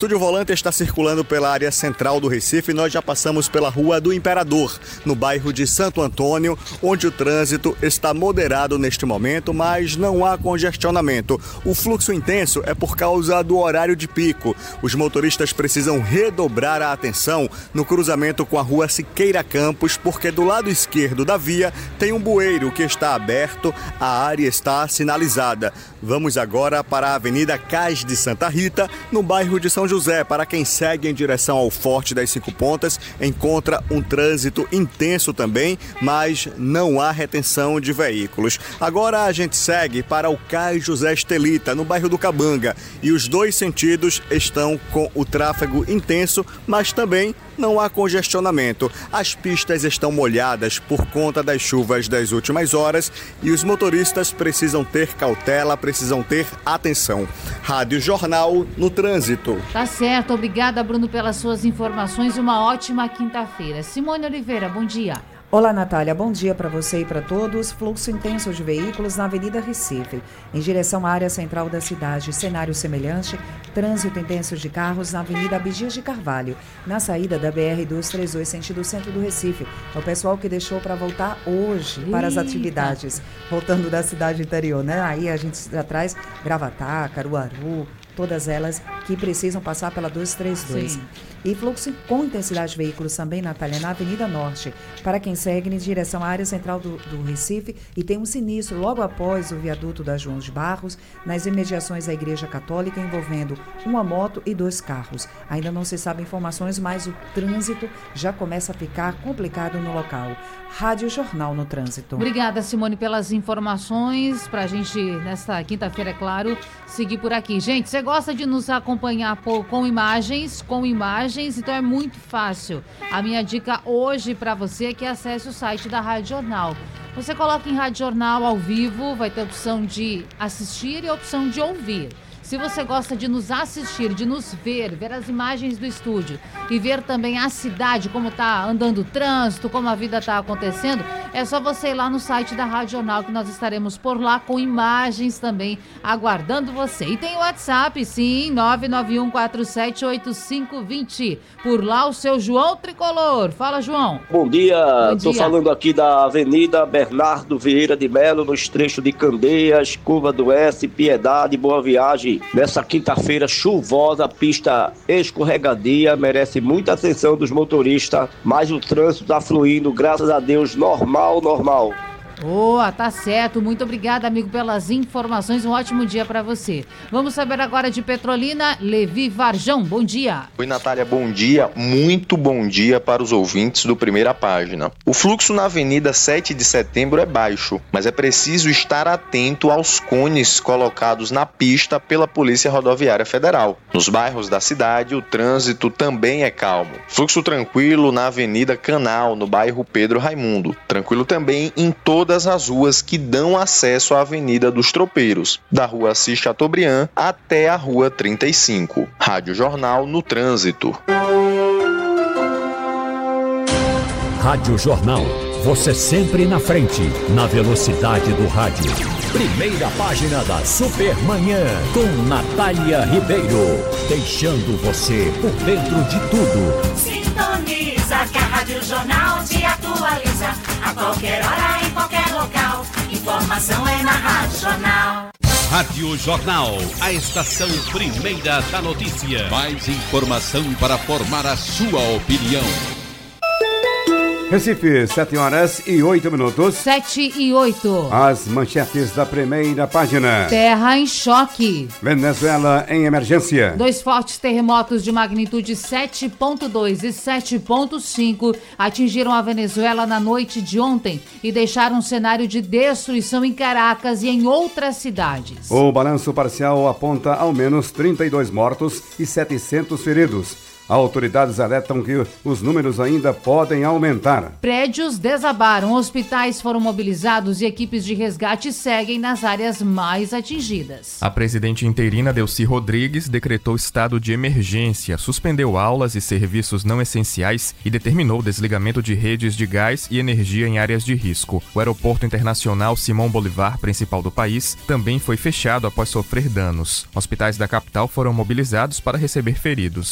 O Estúdio Volante está circulando pela área central do Recife e nós já passamos pela Rua do Imperador, no bairro de Santo Antônio, onde o trânsito está moderado neste momento, mas não há congestionamento. O fluxo intenso é por causa do horário de pico. Os motoristas precisam redobrar a atenção no cruzamento com a Rua Siqueira Campos, porque do lado esquerdo da via tem um bueiro que está aberto, a área está sinalizada. Vamos agora para a Avenida Cais de Santa Rita, no bairro de São José. Para quem segue em direção ao Forte das Cinco Pontas, encontra um trânsito intenso também, mas não há retenção de veículos. Agora a gente segue para o Cais José Estelita, no bairro do Cabanga, e os dois sentidos estão com o tráfego intenso, mas também não há congestionamento. As pistas estão molhadas por conta das chuvas das últimas horas e os motoristas precisam ter cautela, precisam ter atenção. Rádio Jornal no Trânsito. Tá certo, obrigada, Bruno, pelas suas informações. Uma ótima quinta-feira. Simone Oliveira, bom dia. Olá, Natália. Bom dia para você e para todos. Fluxo intenso de veículos na Avenida Recife, em direção à área central da cidade. Cenário semelhante, trânsito intenso de carros na Avenida Abdias de Carvalho, na saída da BR-232, sentido centro do Recife. É o pessoal que deixou para voltar hoje para as atividades, voltando da cidade interior, né? Aí a gente já traz Gravatá, Caruaru, todas elas que precisam passar pela 232. Sim. E fluxo com intensidade de veículos também, Natália, na Avenida Norte, para quem segue em direção à área central do Recife, e tem um sinistro logo após o viaduto da João de Barros, nas imediações da Igreja Católica, envolvendo uma moto e 2 carros. Ainda não se sabe informações, mas o trânsito já começa a ficar complicado no local. Rádio Jornal no Trânsito. Obrigada, Simone, pelas informações, para a gente, nesta quinta-feira, é claro, seguir por aqui. Gente, você gosta de nos acompanhar com imagens, então é muito fácil. A minha dica hoje para você é que acesse o site da Rádio Jornal. Você coloca em Rádio Jornal ao vivo, vai ter a opção de assistir e a opção de ouvir. Se você gosta de nos assistir, de nos ver as imagens do estúdio e ver também a cidade, como está andando o trânsito, como a vida está acontecendo, é só você ir lá no site da Rádio Jornal, que nós estaremos por lá com imagens também, aguardando você. E tem o WhatsApp, sim, 991478520. Por lá o seu João Tricolor. Fala, João. Bom dia, estou falando aqui da Avenida Bernardo Vieira de Melo, nos trechos de Candeias, Curva do S, Piedade, Boa Viagem. Nessa quinta-feira chuvosa, pista escorregadia, merece muita atenção dos motoristas, mas o trânsito está fluindo, graças a Deus, normal. Boa, tá certo. Muito obrigada, amigo, pelas informações. Um ótimo dia para você. Vamos saber agora de Petrolina, Levi Varjão. Bom dia. Oi, Natália, bom dia. Muito bom dia para os ouvintes do Primeira Página. O fluxo na Avenida 7 de Setembro é baixo, mas é preciso estar atento aos cones colocados na pista pela Polícia Rodoviária Federal. Nos bairros da cidade, o trânsito também é calmo. Fluxo tranquilo na Avenida Canal, no bairro Pedro Raimundo. Tranquilo também em todas as ruas que dão acesso à Avenida dos Tropeiros, da Rua Assis Chateaubriand até a Rua 35. Rádio Jornal no Trânsito. Rádio Jornal, você sempre na frente, na velocidade do rádio. Primeira Página da Supermanhã, com Natália Ribeiro, deixando você por dentro de tudo. Sintoniza que a Rádio Jornal te atualiza, a qualquer hora, em qualquer local. Informação é na Rádio Jornal. Rádio Jornal, a estação primeira da notícia. Mais informação para formar a sua opinião. Recife, 7h08. 7h08. As manchetes da Primeira Página. Terra em choque. Venezuela em emergência. 2 fortes terremotos de magnitude 7.2 e 7.5 atingiram a Venezuela na noite de ontem e deixaram um cenário de destruição em Caracas e em outras cidades. O balanço parcial aponta ao menos 32 mortos e 700 feridos. Autoridades alertam que os números ainda podem aumentar. Prédios desabaram, hospitais foram mobilizados e equipes de resgate seguem nas áreas mais atingidas. A presidente interina Delcy Rodrigues decretou estado de emergência, suspendeu aulas e serviços não essenciais e determinou o desligamento de redes de gás e energia em áreas de risco. O aeroporto internacional Simão Bolívar, principal do país, também foi fechado após sofrer danos. Hospitais da capital foram mobilizados para receber feridos.